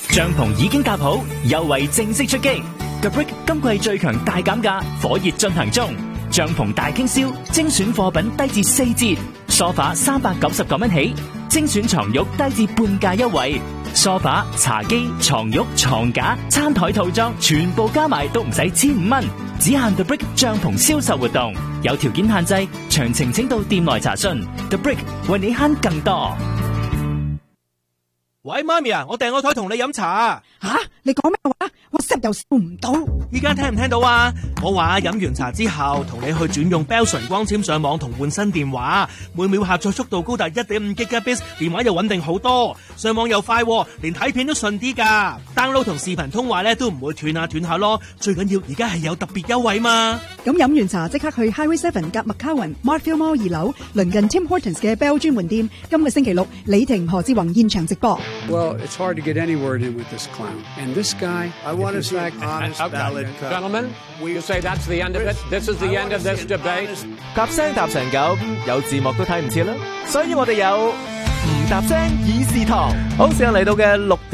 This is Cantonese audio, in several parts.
帳篷已經搭好，優惠正式出擊。The Brick 今季最強大減價，火熱進行中。帳篷大傾銷，精選貨品低至4折，梳化399蚊起，精選床褥低至半價優惠。梳化、茶几、床褥、床架、餐台套裝，全部加埋都唔使1500蚊，只限 The Brick 帳篷銷售活動，有條件限制，詳情請到店內查詢。The Brick 為你慳更多。 喂，媽咪啊，我訂個台同你飲茶啊！ 吓，你講咩話？我實又收唔到。 依家聽唔聽到啊？我話飲完茶之後，同你去轉用 Bell 純光纖上網同換新電話，每秒下載速度高達 1.5 Gbps， 電話又穩定好多，上網又快，連睇片都順啲噶。download 同視頻通話咧都唔會斷下咯。最緊要而家係有特別優惠嘛。 咁飲完茶即刻去 Highway 7夾 McCowan Markfield Mall 2樓，鄰近 Tim Hortons 嘅 Bell 專門店。今個星期六，李婷、何志宏現場直播。 Well, it's hard to get any word in with this clown. And this guy, I want to say honest, valid. Gentlemen, you say that's the end of it? This is the end of this debate? 搭聲搭成咁，有字幕都睇唔切啦，所以我哋有唔搭聲議事堂。好，時間嚟到嘅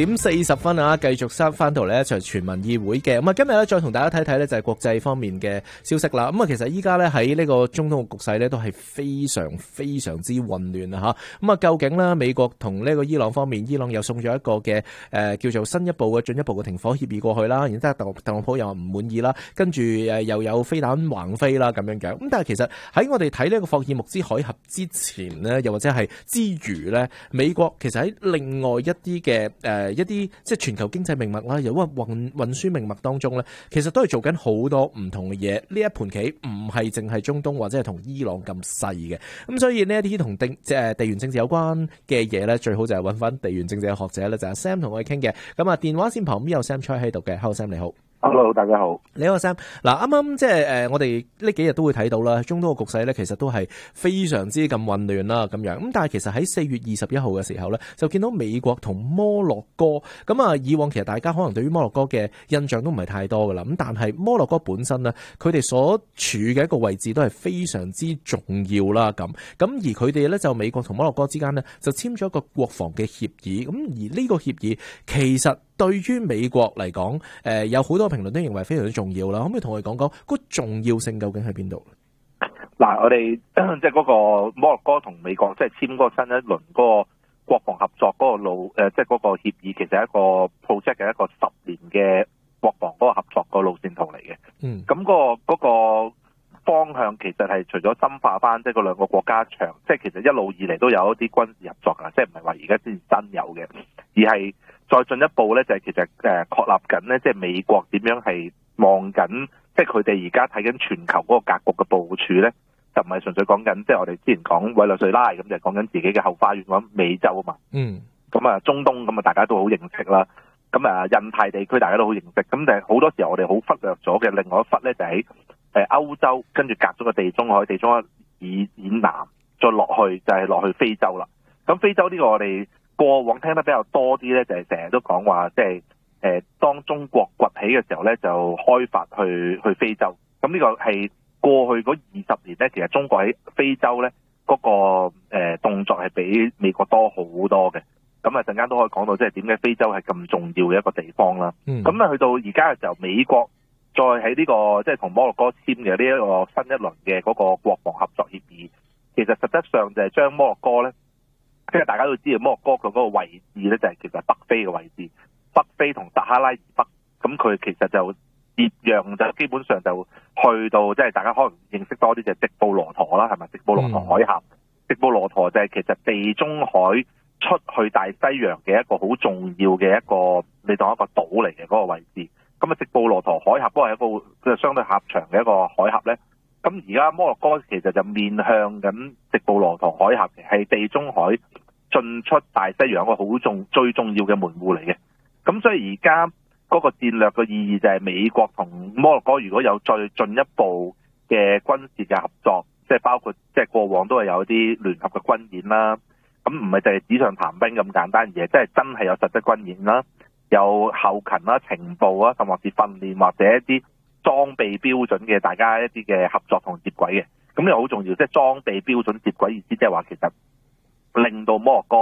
6:40啊，繼續翻到嚟一場全民議會嘅。咁啊，今日咧再同大家睇睇咧就係國際方面嘅消息啦。咁啊，其實依家咧喺呢個中東嘅局勢咧都係非常之混亂啊吓。咁啊，究竟咧美國同呢個伊朗方面，伊朗又送咗一個嘅叫做進一步嘅停火協議過去啦，然之後特朗普又唔滿意啦，跟住又有飛彈橫飛啦咁樣嘅。咁但係其實喺我哋睇呢個霍爾木茲海峽之前呢，又或者係之餘咧，美國其實喺另外一啲嘅一啲即係全球經濟命脈啦，又或運輸命脈當中咧，其實都係做緊好多唔同嘅嘢。呢一盤棋唔係淨係中東或者係同伊朗咁細嘅，咁所以呢一啲同地緣政治有關嘅嘢咧，最好就係揾翻地緣政治嘅學者咧，就係 Sam 同我哋傾嘅。咁啊，電話線旁邊有 Sam Choi 喺度嘅。Hello Sam， 你好。 Hello， 大家好。 你好 Sam。嗱，啱啱即係我哋呢幾日都會睇到啦，中東嘅局勢咧，其實都係非常之咁混亂啦，咁樣。咁但係其實喺4月21號嘅時候咧，就見到美國同摩洛哥。咁啊，以往其實大家可能對於摩洛哥嘅印象都唔係太多噶啦。咁但係摩洛哥本身咧，佢哋所處嘅一個位置都係非常之重要啦。咁而佢哋咧就美國同摩洛哥之間咧就簽咗一個國防嘅協議。咁而呢個協議其實對於美國嚟講，有好多評論都認為非常之重要啦。可唔可以同我哋講講個重要性究竟喺邊度？ 嗱，我哋即係嗰個摩洛哥同美國即係簽嗰個新一輪嗰個國防合作嗰個路，即係嗰個協議，其實係一個 project 嘅一個10年嘅國防嗰個合作個路線圖嚟嘅。咁嗰個方向其實係除咗深化翻即係嗰兩個國家長，即係其實一路以嚟都有一啲軍事合作㗎，即係唔係話而家先新有嘅，而係再進一步咧，就係其實確立緊咧，即係美國點樣係望緊，即係佢哋而家睇緊全球嗰個格局嘅部署咧，就唔係純粹講緊，即係我哋之前講委內瑞拉咁，就係講緊自己嘅後花園講美洲啊嘛。咁啊，中東咁啊，大家都好認識啦。咁啊，印太地區大家都好認識。咁但係好多時候我哋好忽略咗嘅另外一忽咧，就喺歐洲，跟住隔咗個地中海以南，再落去就係落去非洲啦。咁非洲呢個我哋過往聽得比較多啲咧，就係成日都講話，即係當中國崛起嘅時候咧，就開發去非洲。咁呢個係過去嗰20年咧，其實中國喺非洲咧嗰個動作係比美國多好多嘅。咁啊陣間都可以講到，即係點解非洲係咁重要嘅一個地方啦。咁啊去到而家嘅時候，美國再喺呢個即係同摩洛哥簽嘅呢一個新一輪嘅嗰個國防合作協議，其實實質上就係將摩洛哥咧，即係大家都知道摩洛哥佢嗰個位置咧，就係其實北非嘅位置，北非同撒哈拉以北，咁佢其實就接壤就基本上就去到即係大家可能認識多啲就係直布羅陀啦，係咪？直布羅陀海峽，直布羅陀就係其實地中海出去大西洋嘅一個好重要嘅一個，你當一個島嚟嘅嗰個位置。咁啊，直布羅陀海峽不過係一個佢相對狹長嘅一個海峽咧。咁而家摩洛哥其實就面向緊直布羅陀海峽嘅，係地中海進出大西洋一個最重要嘅門戶嚟嘅。咁所以而家嗰個戰略嘅意義就係美國同摩洛哥如果有再進一步嘅軍事嘅合作，即係包括即係過往都係有一啲聯合嘅軍演啦。咁唔係就係紙上談兵咁簡單，而係即係真係有實質軍演啦，有後勤啦、情報啊，甚至訓練或者一啲裝備標準嘅大家一啲嘅合作同接軌嘅。咁呢個好重要，即係裝備標準接軌意思，即係話其實令到摩洛哥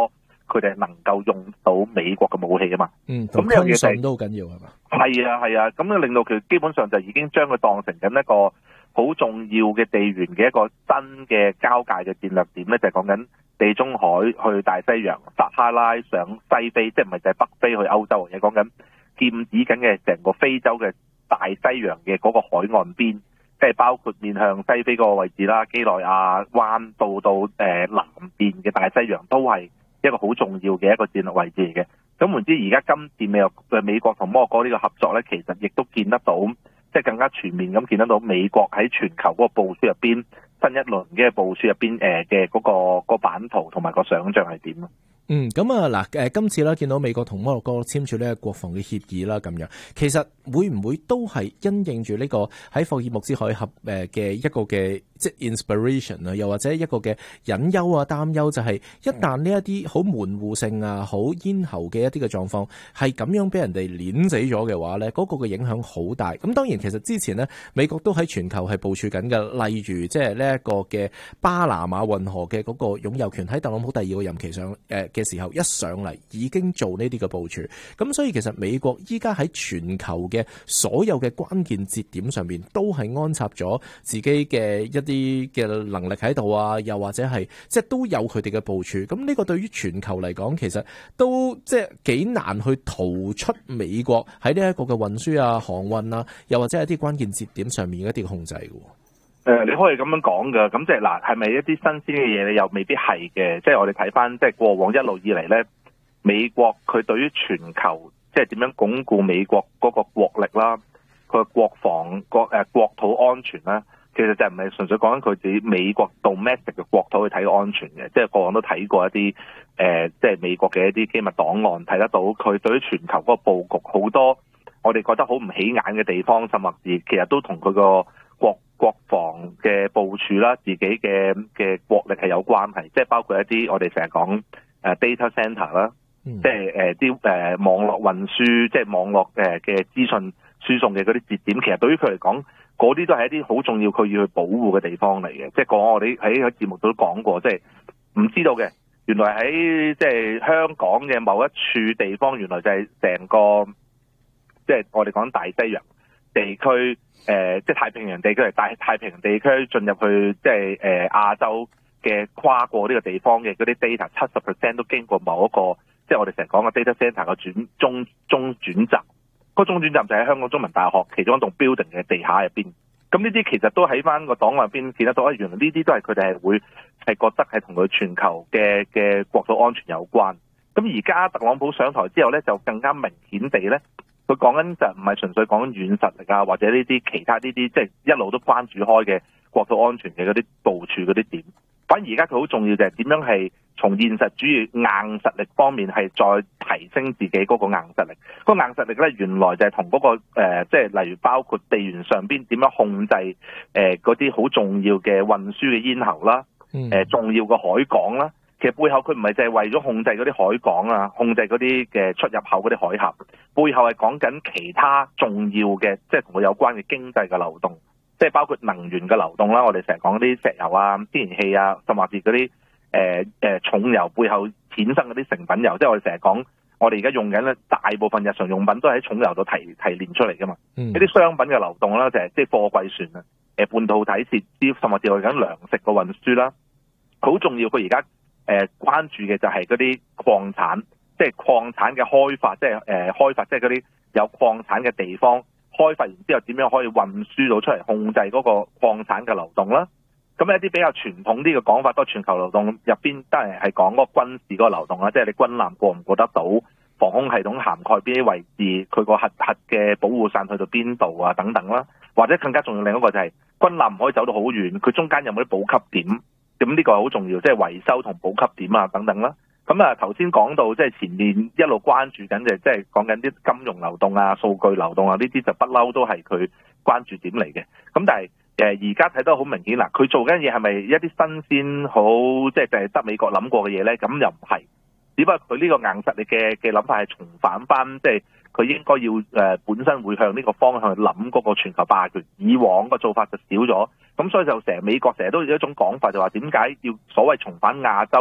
佢哋能夠用到美國嘅武器啊嘛。 咁呢樣嘢通訊都好緊要係嘛？ 係啊，咁令到佢基本上就已經將佢當成緊一個好重要嘅地緣嘅一個新嘅交界嘅戰略點咧，就係講緊地中海去大西洋、撒哈拉上西非，即係唔係就係北非去歐洲，而係講緊劍指緊嘅成個非洲嘅大西洋嘅嗰個海岸邊，即係包括面向西非嗰個位置啦，幾內亞灣到南邊嘅大西洋都係一個好重要嘅一個戰略位置嚟嘅。咁換之，而家今次美國同摩洛哥呢個合作咧，其實亦都見得到，即係更加全面咁見得到美國喺全球嗰個部署入邊，新一輪嘅部署入邊嘅嗰個版圖同埋個想像係點咯？ 咁啊嗱，今次咧見到美國同摩洛哥簽署呢個國防嘅協議啦，咁樣其實會唔會都係因應住呢個喺霍爾木茲海峽嘅一個嘅即係 inspiration 啊，又或者一個嘅隱憂啊、擔憂，就係一旦呢一啲好門戶性啊、好咽喉嘅一啲嘅狀況係咁樣俾人哋碾死咗嘅話咧，嗰個嘅影響好大。咁當然其實之前呢，美國都喺全球係部署緊嘅，例如即係呢一個嘅巴拿馬運河嘅嗰個擁有權喺特朗普第2個任期上嘅時候一上嚟已經做呢啲嘅部署，咁所以其實美國依家喺全球嘅所有嘅關鍵節點上面都係安插咗自己嘅一啲嘅能力喺度啊，又或者係即係都有佢哋嘅部署。咁呢個對於全球嚟講，其實都即係幾難去逃出美國喺呢一個嘅運輸啊、航運啊，又或者係一啲關鍵節點上面嘅一啲控制嘅。 你可以咁樣講㗎，咁即係嗱，係咪一啲新鮮嘅嘢？你又未必係嘅。即係我哋睇翻，即係過往一路以嚟咧，美國佢對於全球即係點樣鞏固美國嗰個國力啦，佢嘅國防國土安全啦，其實就唔係純粹講緊佢自己美國 domestic 嘅國土去睇安全嘅。即係過往都睇過一啲即係美國嘅一啲機密檔案，睇得到佢對於全球嗰個佈局好多我哋覺得好唔起眼嘅地方，甚至其實都同佢個國防嘅部署啦，自己嘅國力係有關係，即係包括一啲我哋成日講data center 啦，即係啲網絡運輸，即係網絡嘅資訊輸送嘅嗰啲節點，其實對於佢嚟講，嗰啲都係一啲好重要佢要去保護嘅地方嚟嘅。即係我哋喺節目都講過，即係唔知道嘅，原來喺即係香港嘅某一處地方，原來就係成個即係我哋講大西洋地區。即係太平洋地區嚟，太平洋地區進入去即係亞洲嘅跨過呢個地方嘅嗰啲 data 70% 都經過某一個即係我哋成日講嘅 data center 嘅中轉站，個中轉站就喺香港中文大學其中一棟 building 嘅地下入邊。咁呢啲其實都喺翻個檔案入邊見得到，原來呢啲都係佢哋係會係覺得係同佢全球嘅國土安全有關。咁而家特朗普上台之後咧，就更加明顯地咧。佢講緊就唔係純粹講軟實力啊，或者呢啲其他呢啲即係一路都關注開嘅國土安全嘅嗰啲部署嗰啲點，反而而家佢好重要就係點樣係從現實主義硬實力方面係再提升自己嗰個硬實力。個硬實力咧原來就係同嗰個即係例如包括地緣上邊點樣控制嗰啲好重要嘅運輸嘅咽喉啦，重要嘅海港啦。其實背後佢唔係淨係為咗控制嗰啲海港啊，控制嗰啲嘅出入口嗰啲海峽，背後係講緊其他重要嘅，即係同佢有關嘅經濟嘅流動，即係包括能源嘅流動啦。我哋成日講嗰啲石油啊、天然氣啊，甚至嗰啲重油背後衍生嗰啲成品油，即係我哋成日講，我哋而家用緊咧大部分日常用品都係喺重油度提煉出嚟噶嘛。呢啲商品嘅流動啦，就係即係貨櫃船啊、半導體設施，甚至我哋講糧食嘅運輸啦，好重要。佢而家關注嘅就係嗰啲礦產，即係礦產嘅開發，即係開發，即係嗰啲有礦產嘅地方開發完之後點樣可以運輸到出嚟，控制嗰個礦產嘅流動啦。咁一啲比較傳統啲嘅講法，都係全球流動入邊，當然係講嗰個軍事嗰個流動啦，即係你軍艦過唔過得到，防空系統涵蓋邊啲位置，佢個核嘅保護傘去到邊度啊等等啦。或者更加重要另一個就係軍艦唔可以走到好遠，佢中間有冇啲補給點？咁呢個係好重要，即係維修同補給點啊等等啦。咁啊頭先講到即係前面一路關注緊嘅，即係講緊啲金融流動啊、數據流動啊，呢啲就不嬲都係佢關注點嚟嘅。咁但係而家睇得好明顯啦，佢做緊嘢係咪一啲新鮮好即係就係得美國諗過嘅嘢咧？咁又唔係，只不過佢呢個硬實力嘅諗法係重返翻，即係佢應該要本身會向呢個方向去諗嗰個全球霸權。以往個做法就少咗，咁所以就美國成日都有一種講法，就話點解要所謂重返亞洲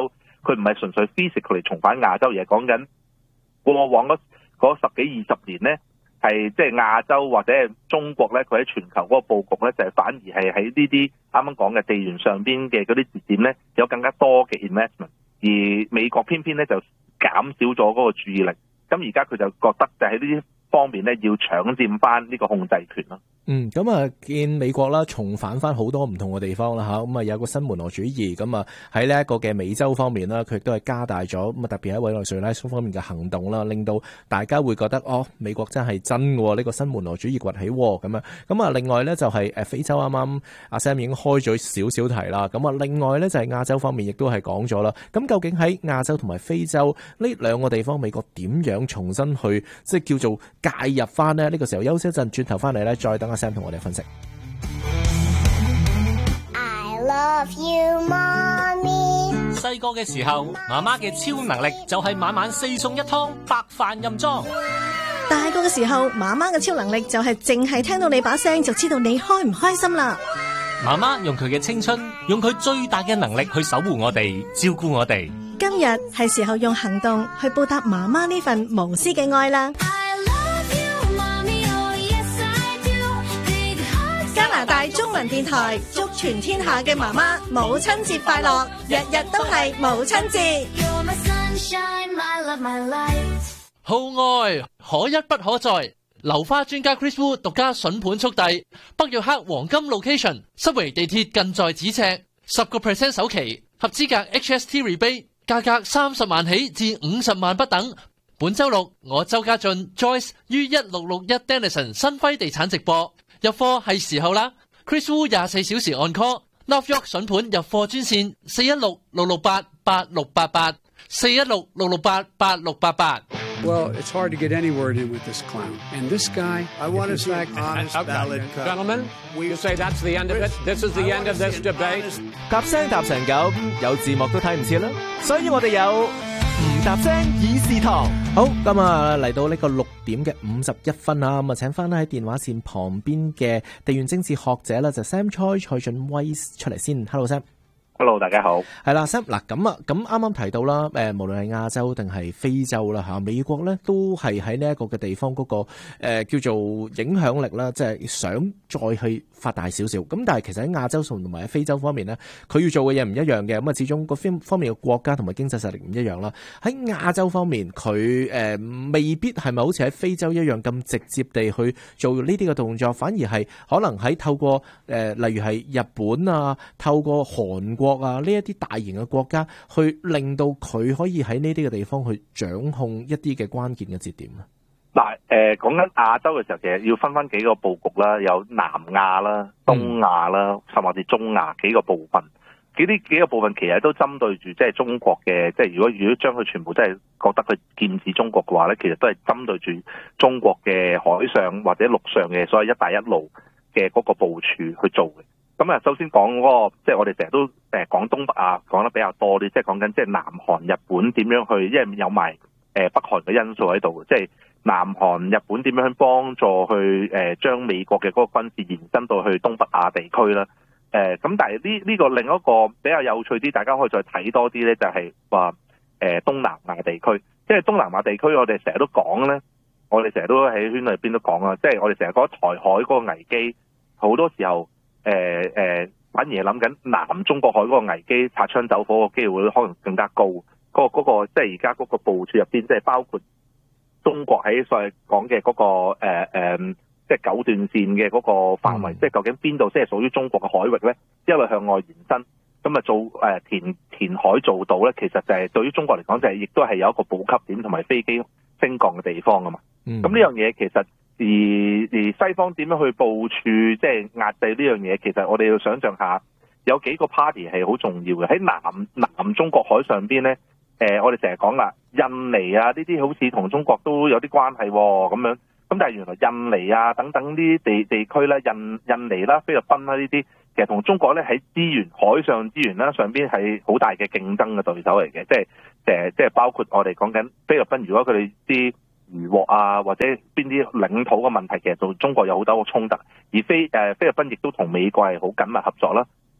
佢唔係純粹 physically 重返亞洲，而係講緊過往嗰10幾20年咧，係即係亞洲或者係中國咧，佢喺全球嗰個佈局咧，就係反而係喺呢啲啱啱講嘅地緣上邊嘅嗰啲節點咧，有更加多嘅 investment， 而美國偏偏咧就減少咗嗰個注意力，咁而家佢就覺得就喺呢啲方面咧要搶佔翻呢個控制權咯。 咁啊，見美國啦重返翻好多唔同嘅地方啦嚇，咁啊有個新門羅主義，咁啊喺呢一個嘅美洲方面啦，佢亦都係加大咗，咁啊特別喺委內瑞拉方面嘅行動啦，令到大家會覺得美國真係真嘅喎，呢個新門羅主義崛起咁樣。咁啊另外咧就係非洲，啱啱阿 Sam 已經開咗少少題啦，咁啊另外咧就係亞洲方面亦都係講咗啦。咁究竟喺亞洲同埋非洲呢兩個地方，美國點樣重新去即係叫做介入翻呢？呢個時候休息一陣，轉頭翻嚟咧再等阿 Sam 同我哋分析。 I love you, mommy。 細個嘅時候，媽媽嘅超能力就係晚晚4餸1湯，白飯任裝。 大個嘅時候，媽媽嘅超能力就係淨係聽到你把聲就知道你開唔開心啦。 媽媽用佢嘅青春，用佢最大嘅能力去守護我哋，照顧我哋。 今日係時候用行動去報答媽媽呢份無私嘅愛啦。加拿大中文電台祝全天下嘅媽媽母親節快樂，日日都係母親節。 號外可一不可再，流花專家 Chris Wu 獨家筍盤速遞，北約克黃金 location， 濕圍地鐵近在咫尺，10% 首期，合資格 HST rebate， 價格30萬起至50萬不等。本周六我周家俊 Joyce 於1661 Denison 新輝地產直播。入貨係時候啦 ，Chris Wu 24小時按 call，North York 筍盤入貨專線416-668-8688 416-668-8688。 Well, it's hard to get any word in with this clown. And this guy, I want to say, honest ballot cut. Gentlemen, you say that's the end of it? This is the end of this debate? 搭聲搭成咁，有字幕都睇唔切啦，所以我哋有唔搭聲議事堂。好，咁啊嚟到呢個6點嘅51分啊，咁啊請翻喺電話線旁邊嘅地緣政治學者啦，就 Sam Choi 蔡俊威出嚟先。Hello Sam。Hello， 大家好。 係啦 ，Sam 嗱咁啊，咁啱啱提到啦，無論係亞洲定係非洲啦嚇，美國咧都係喺呢一個嘅地方嗰個叫做影響力啦，即係想再去發大少少。咁但係其實喺亞洲同埋喺非洲方面咧，佢要做嘅嘢唔一樣嘅。咁啊，始終個方面嘅國家同埋經濟實力唔一樣啦。喺亞洲方面，佢未必係咪好似喺非洲一樣咁直接地去做呢啲嘅動作，反而係可能喺透過例如係日本啊，透過韓國啊呢一啲大型嘅國家，去令到佢可以喺呢啲嘅地方去掌控一啲嘅關鍵嘅節點啊。 嗱，講緊亞洲嘅時候，其實要分幾個佈局啦，有南亞啦、東亞啦，甚至中亞幾個部分。幾個部分其實都針對住即係中國嘅，即係如果將佢全部真係覺得佢劍指中國嘅話咧，其實都係針對住中國嘅海上或者陸上嘅所謂一帶一路嘅嗰個部署去做嘅。咁啊，首先講嗰個，即係我哋成日都講東北亞講得比較多啲，即係講緊即係南韓、日本點樣去，因為有埋北韓嘅因素喺度，即係南韓、日本點樣去幫助去將美國嘅嗰個軍事延伸到去東北亞地區啦。咁但係呢個另一個比較有趣啲，大家可以再睇多啲咧，就係話東南亞地區，即係東南亞地區，我哋成日都講咧，我哋成日都喺圈裏邊都講啊，即係我哋成日講台海嗰個危機，好多時候反而係諗緊南中國海嗰個危機，擦槍走火個機會可能更加高。嗰個即係而家嗰個部署入邊，即係包括中國喺所謂講嘅嗰個即係九段線嘅嗰個範圍，即係究竟邊度先係屬於中國嘅海域咧？一路向外延伸，咁啊做填海做到咧，其實就係對於中國嚟講，就係亦都係有一個補給點同埋飛機升降嘅地方啊嘛。咁呢樣嘢其實而西方點樣去部署，即係壓制呢樣嘢，其實我哋要想象下，有幾個 party 係好重要嘅。喺南中國海上邊咧，我哋成日講啦，印尼啊呢啲好似同中國都有啲關係咁樣。咁但係原來印尼啊等等啲地區咧，印尼啦、菲律賓啦呢啲，其實同中國咧喺資源、海上資源啦上邊係好大嘅競爭嘅對手嚟嘅，即係包括我哋講緊菲律賓，如果佢哋啲漁獲啊或者邊啲領土嘅問題，其實同中國有好多個衝突，而菲律賓亦都同美國係好緊密合作啦。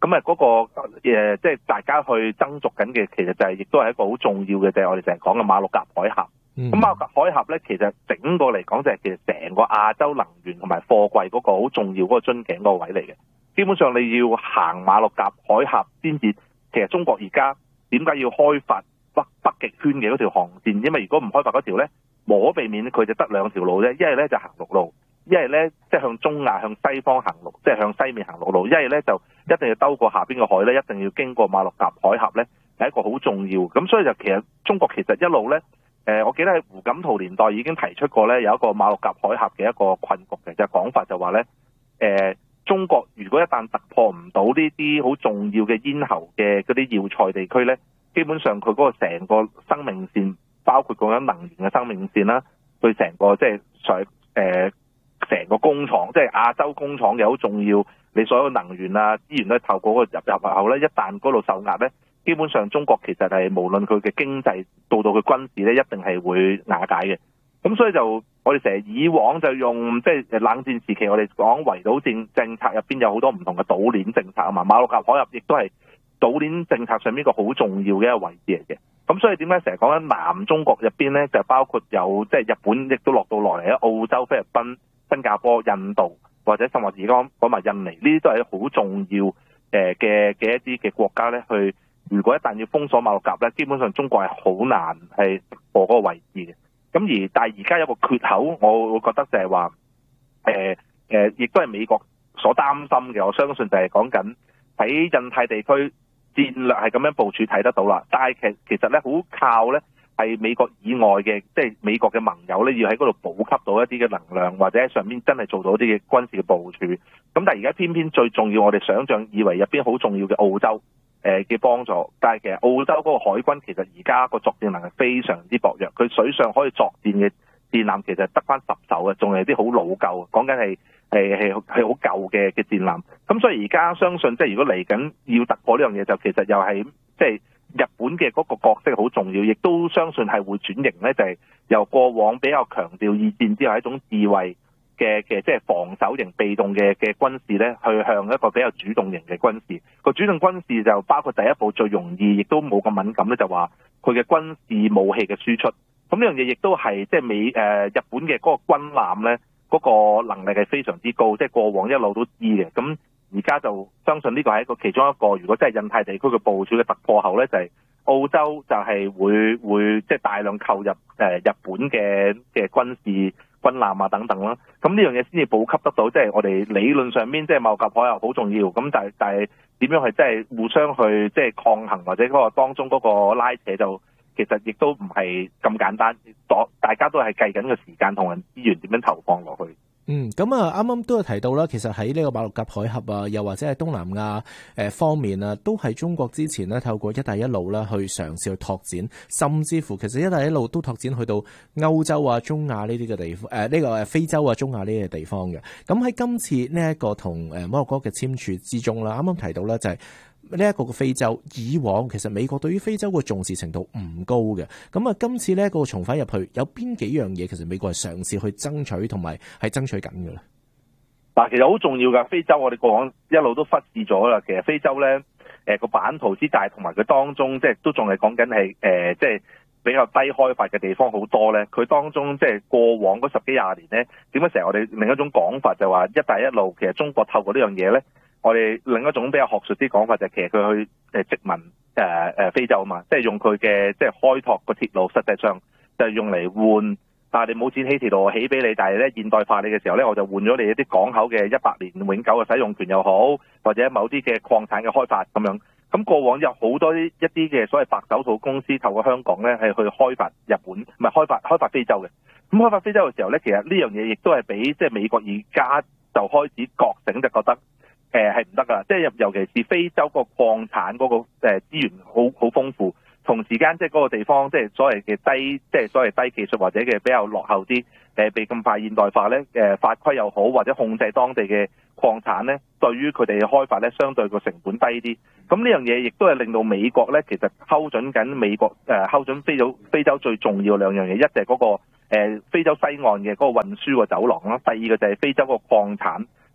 咁啊嗰個即係大家去爭逐緊嘅，其實就係亦都係一個好重要嘅，就係我哋成日講嘅馬六甲海峽。咁馬六甲海峽咧，其實整個嚟講就係其實成個亞洲能源同埋貨櫃嗰個好重要嗰個樽頸嗰個位嚟嘅。基本上你要行馬六甲海峽先至，其實中國而家點解要開發北極圈嘅嗰條航線？因為如果唔開發嗰條咧，無可避免佢就得兩條路啫，一係咧就行陸路，一係咧即係向中亞向西方行陸，即係向西面行陸路，一係咧就一定要兜過下邊嘅海咧，一定要經過馬六甲海峽咧，係一個好重要。咁所以就其實中國其實一路咧，我記得喺胡錦濤年代已經提出過咧，有一個馬六甲海峽嘅一個困局嘅，就係講法就話咧，中國如果一旦突破唔到呢啲好重要嘅咽喉嘅嗰啲要塞地區咧，基本上佢嗰個成個生命線，包括講緊能源嘅生命線啦，佢成個即係成個工廠，即係亞洲工廠嘅好重要，你所有能源啊資源咧透過個入口咧，一旦嗰度受壓咧，基本上中國其實係無論佢嘅經濟到佢軍事咧，一定係會瓦解嘅。咁所以就我哋成日以往就用即係冷戰時期我哋講圍島政策入邊有好多唔同嘅島鏈政策啊嘛，馬六甲海峽亦都係島鏈政策上面一個好重要嘅一個位置嚟嘅。咁所以點解成日講緊南中國入邊咧，就包括有即係日本亦都落到落嚟啦，澳洲、菲律賓、新加坡、印度或者甚至而家講埋印尼，呢啲都係好重要嘅一啲嘅國家咧。去如果一旦要封鎖馬六甲咧，基本上中國係好難係過嗰個位置嘅。咁但係而家有個缺口，我會覺得就係話亦都係美國所擔心嘅。我相信就係講緊喺印太地區戰略係咁樣部署睇得到啦。但係其實咧好靠咧係美國以外嘅，即係美國嘅盟友咧，要喺嗰度補給到一啲嘅能量，或者喺上面真係做到一啲嘅軍事嘅部署。咁但係而家偏偏最重要，我哋想象以為入邊好重要嘅澳洲嘅幫助，但係其實澳洲嗰個海軍其實而家個作戰能力非常之薄弱，佢水上可以作戰嘅戰艦其實得翻10艘嘅，仲係啲好老舊，講緊係好舊嘅戰艦。咁所以而家相信即係如果嚟緊要突破呢樣嘢，就其實又係即係日本嘅嗰個角色好重要，亦都相信係會轉型咧，就係由過往比較強調二戰之後一種智慧嘅即係防守型被動嘅軍事咧，去向一個比較主動型嘅軍事。個主動軍事就包括第一步最容易，亦都冇咁敏感咧，就話佢嘅軍事武器嘅輸出。咁呢樣嘢亦都係即係日本嘅嗰個軍艦咧，嗰個能力係非常之高，即係過往一路都知嘅。咁而家就相信呢個係一個其中一個，如果真係印太地區嘅部署嘅突破後咧，就係澳洲就係會即係大量購入日本嘅軍事軍艦啊等等啦。咁呢樣嘢先至補給得到，即係我哋理論上面即係馬六甲海峽好重要。咁但係點樣去即係互相去即係抗衡，或者嗰個當中嗰個拉扯就其實亦都唔係咁簡單。大家都係計緊個時間同人資源點樣投放落去。 咁啊，啱啱都有提到啦，其實喺呢個馬六甲海峽啊，又或者係東南亞方面啊，都係中國之前咧透過一帶一路啦去嘗試去拓展，甚至乎其實一帶一路都拓展去到歐洲啊、中亞呢啲嘅地方，呢個非洲啊、中亞呢啲嘅地方嘅。咁喺今次呢一個同摩洛哥嘅簽署之中啦，啱啱提到咧就係呢一個嘅非洲，以往其實美國對於非洲嘅重視程度唔高嘅，咁啊今次呢一個重返入去，有邊幾樣嘢其實美國係嘗試去爭取同埋係爭取緊嘅咧？ 嗱，其實好重要噶，非洲我哋過往一路都忽視咗啦。其實非洲咧，個版圖之大，同埋佢當中即係都仲係講緊係即係比較低開發嘅地方好多咧。佢當中即係過往嗰10幾20年咧，點解成日我哋另一種講法就話一帶一路，其實中國透過呢樣嘢咧？我哋另一種比較學術啲講法就係其實佢去殖民非洲啊嘛，即係用佢嘅即係開拓個鐵路，實際上就係用嚟換。但係你冇錢起鐵路，我起俾你，但係咧現代化你嘅時候咧，我就換咗你一啲港口嘅100年永久嘅使用權又好，或者某啲嘅礦產嘅開發咁樣。咁過往有好多一啲嘅所謂白手套公司透過香港咧係去開發日本，唔係開發非洲嘅。咁開發非洲嘅時候咧，其實呢樣嘢亦都係俾即係美國而家就開始覺醒，就覺得係唔得噶，即係尤其是非洲個礦產嗰個資源好豐富，同時間即係嗰個地方即係所謂嘅低技術或者嘅比較落後啲，被咁快現代化咧，法規又好或者控制當地嘅礦產咧，對於佢哋嘅開發咧，相對個成本低啲。咁呢樣嘢亦都係令到美國咧，其實睺準緊美國睺準非洲最重要兩樣嘢，一就係嗰個非洲西岸嘅嗰個運輸個走廊啦，第二個就係非洲個礦產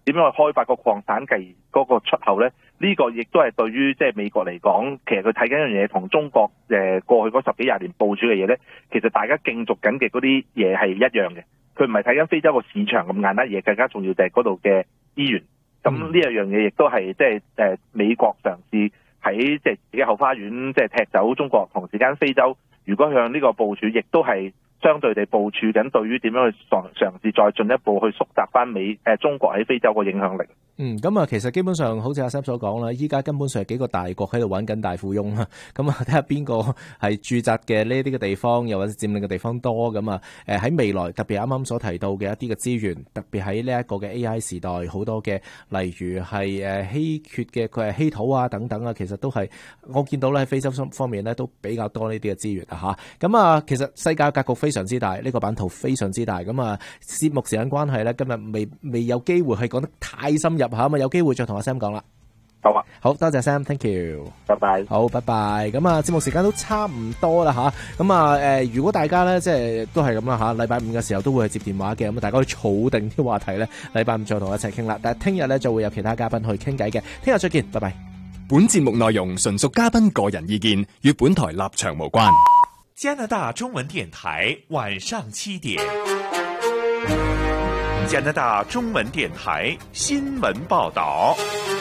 點樣去開發個礦產技嗰個出口咧？呢個亦都係對於即係美國嚟講，其實佢睇緊一樣嘢，同中國過去嗰10幾20年部署嘅嘢咧，其實大家競逐緊嘅嗰啲嘢係一樣嘅。佢唔係睇緊非洲個市場咁簡單嘢，更加重要就係嗰度嘅資源。咁呢一樣嘢亦都係即係美國嘗試喺即係自己後花園即係踢走中國，同時間非洲如果向呢個部署，亦都係相對地部署緊對於點樣去嘗試再進一步去縮窄翻中國喺非洲個影響力。 咁啊，其實基本上好似阿 Sam 所講啦，依家根本上係幾個大國喺度玩緊大富翁啦。咁啊，睇下邊個係駐紮嘅呢啲嘅地方，又或者佔領嘅地方多。咁啊，喺未來特別啱啱所提到嘅一啲嘅資源，特別喺呢一個嘅 AI 時代，好多嘅例如係稀缺嘅佢係稀土啊等等啊，其實都係我見到咧喺非洲方面咧都比較多呢啲嘅資源啊嚇。咁啊，其實世界格局非常之大，呢個版圖非常之大。咁啊，節目時間關係咧，今日未有機會係講得太深入。咁啊，有機會再同阿 Sam 講啦。 好啊， 好多謝 Sam，thank you， 拜拜。 好，拜拜。咁啊，節目時間都差唔多啦吓。咁啊，如果大家咧即係都係咁啦吓，禮拜五嘅時候都會係接電話嘅，咁大家可以儲定啲話題咧，禮拜五再同我一齊傾啦。但係聽日咧就會有其他嘉賓去傾偈嘅。聽日再見，拜拜。 本節目內容純屬嘉賓個人意見，與本台立場無關。 加拿大中文電台晚上7點。加拿大中文電台新聞報道。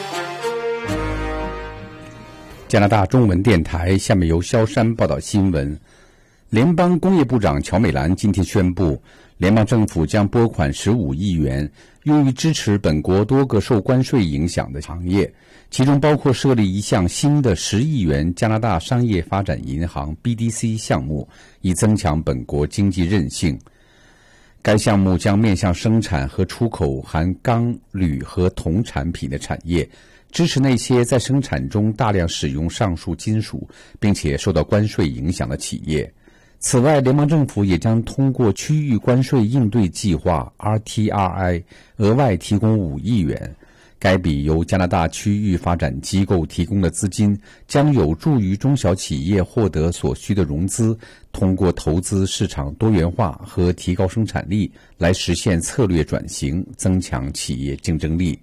加拿大中文電台下面由蕭山報道新聞。聯邦工業部長喬美蘭今天宣布，聯邦政府將撥款15億元，用於支持本國多個受關稅影響的行業，其中包括設立一項新的10億元加拿大商業發展銀行 BDC 項目，以增強本國經濟韌性。該項目將面向生產和出口含鋼、鋁和銅產品的產業，支持那些在生產中大量使用上述金屬並且受到關稅影響的企業。此外，聯邦政府也將通過區域關稅應對計劃 RTRI 額外提供5億元。該筆由加拿大區域發展機構提供的資金，將有助於中小企業獲得所需的融資，通過投資市場多元化和提高生產力，來實現策略轉型，增強企業競爭力。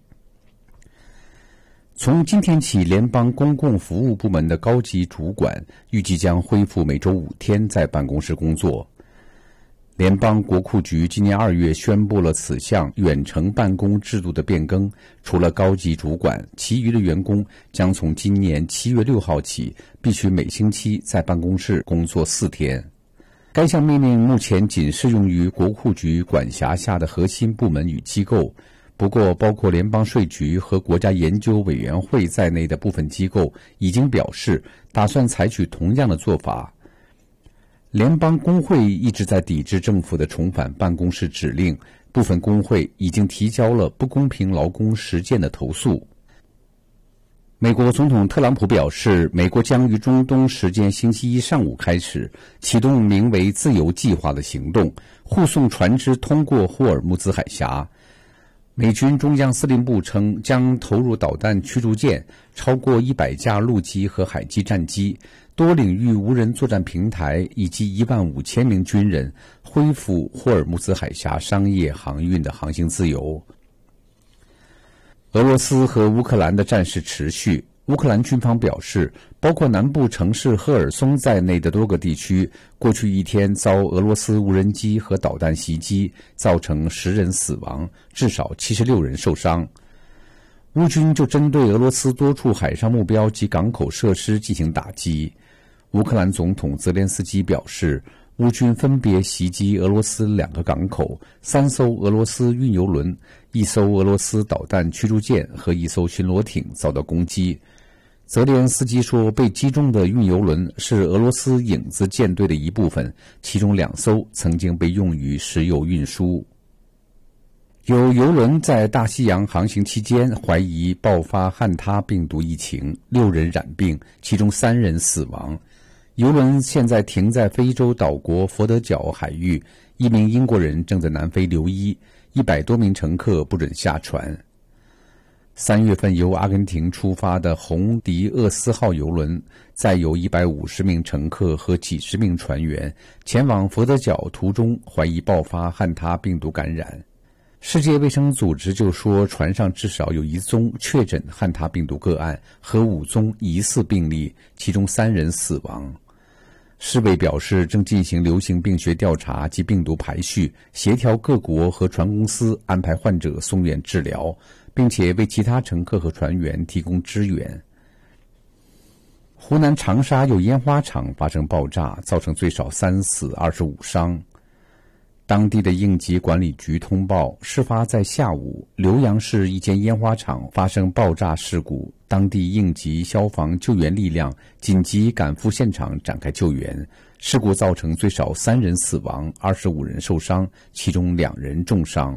從今天起，聯邦公共服務部門的高級主管預計將恢復每週5天在辦公室工作。聯邦國庫局今年2月宣布了此項遠程辦公制度的變更，除了高級主管，其餘的員工將從今年7月6號起必須每星期在辦公室工作4天。該項命令目前僅適用於國庫局管轄下的核心部門與機構，不過包括聯邦稅局和國家研究委員會在內的部分機構已經表示打算採取同樣的做法。聯邦工會一直在抵制政府的重返辦公室指令，部分工會已經提交了不公平勞工實踐的投訴。美國總統特朗普表示，美國將於中東時間星期一上午開始啟動名為自由計劃的行動，護送船隻通過霍爾木茲海峽。美軍中央司令部稱將投入導彈驅逐艦、超過100架陸基和海基戰機、多領域無人作戰平台以及15000名軍人，恢復霍爾木茲海峽商業航運的航行自由。俄羅斯和烏克蘭的戰事持續，烏克蘭軍方表示，包括南部城市赫爾松在內的多個地區，過去一天遭俄羅斯無人機和導彈襲擊，造成10人死亡，至少76人受傷。烏軍就針對俄羅斯多處海上目標及港口設施進行打擊。烏克蘭總統澤連斯基表示，烏軍分別襲擊俄羅斯2個港口、3艘俄羅斯運油輪、1艘俄羅斯導彈驅逐艦和1艘巡邏艇遭到攻擊。澤連斯基說，被擊中的運油輪是俄羅斯影子艦隊的一部分，其中2艘曾經被用於石油運輸。有油輪在大西洋航行期間懷疑爆發漢他病毒疫情，6人染病，其中3人死亡。油輪現在停在非洲島國佛得角海域，1名英國人正在南非留醫，100多名乘客不准下船。3月份由阿根廷出發的洪迪厄斯號油輪載有150名乘客和幾十名船員前往佛得角途中懷疑爆發漢他病毒感染。 世界卫生组织就说，船上至少有1宗确诊汉他病毒个案和5宗疑似病例，其中3人死亡。世卫表示，正进行流行病学调查及病毒排序，协调各国和船公司安排患者送院治疗，并且为其他乘客和船员提供支援。湖南长沙有烟花厂发生爆炸，造成最少3死25伤。当地的应急管理局通报，事发在下午，浏阳市一间烟花厂发生爆炸事故，当地应急消防救援力量紧急赶赴现场展开救援。事故造成最少3人死亡，25人受伤，其中2人重伤。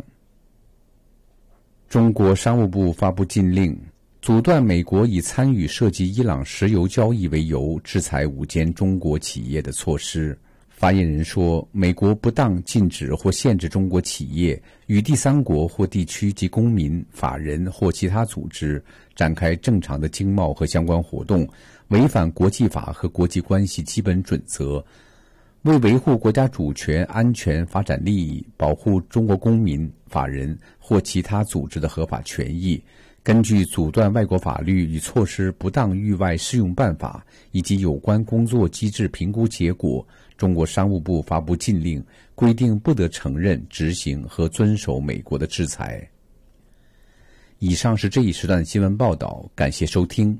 中国商务部发布禁令，阻断美国以参与涉及伊朗石油交易为由制裁5间中国企业的措施。发言人说，美国不当禁止或限制中国企业与第三国或地区及公民、法人或其他组织展开正常的经贸和相关活动，违反国际法和国际关系基本准则，为维护国家主权、安全、发展利益，保护中国公民、法人或其他组织的合法权益，根据阻断外国法律与措施不当域外适用办法以及有关工作机制评估结果，中国商务部发布禁令，规定不得承认、执行和遵守美国的制裁。以上是这一时段的新闻报道，感谢收听。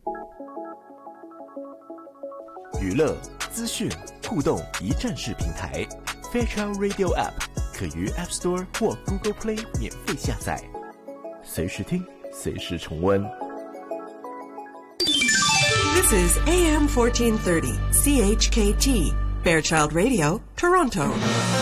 娱乐、资讯、互动一站式平台 Fairchild Radio App 可于 App Store 或 Google Play 免费下载，随时听，随时重温。 This is AM 1430 CHKT Fairchild Radio, Toronto.